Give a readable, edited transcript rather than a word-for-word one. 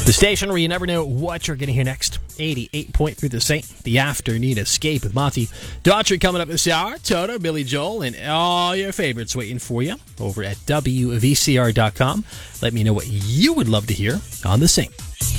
The station where you never know what you're going to hear next. 88.3 The Saint, the afternoon escape with Monty Daughtry coming up this hour. Toto, Billy Joel, and all your favorites waiting for you over at WVCR.com. Let me know what you would love to hear on The Saint.